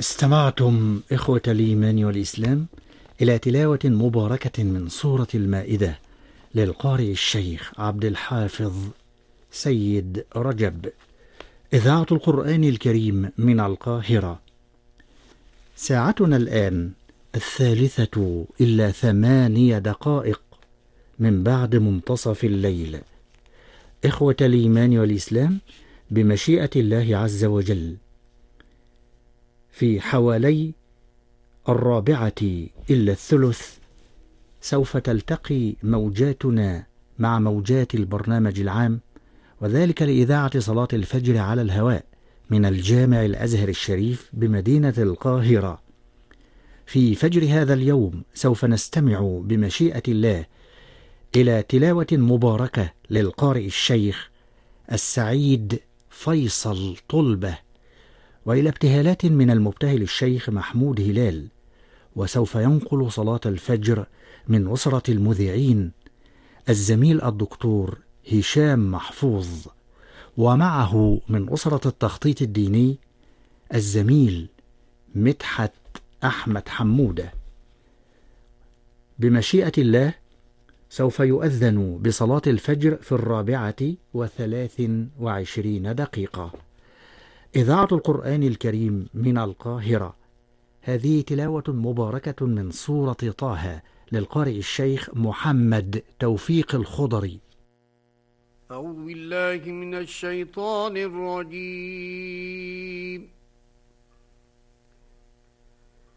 استمعتم إخوة الإيمان والإسلام إلى تلاوة مباركة من سورة المائدة للقارئ الشيخ عبد الحافظ سيد رجب، إذاعة القرآن الكريم من القاهرة. ساعتنا الآن 3:08 من بعد منتصف الليل. إخوة الإيمان والإسلام، بمشيئة الله عز وجل في حوالي 1:45 سوف تلتقي موجاتنا مع موجات البرنامج العام، وذلك لإذاعة صلاة الفجر على الهواء من الجامع الأزهر الشريف بمدينة القاهرة. في فجر هذا اليوم سوف نستمع بمشيئة الله إلى تلاوة مباركة للقارئ الشيخ السعيد فيصل طلبة، وإلى ابتهالات من المبتهل الشيخ محمود هلال. وسوف ينقل صلاة الفجر من أسرة المذيعين الزميل الدكتور هشام محفوظ، ومعه من أسرة التخطيط الديني الزميل مدحت أحمد حمودة. بمشيئة الله سوف يؤذن بصلاة الفجر في 4:23. إذاعة القرآن الكريم من القاهرة. هذه تلاوة مباركة من سورة طه للقارئ الشيخ محمد توفيق الخضري. أعوذ بالله من الشيطان الرجيم.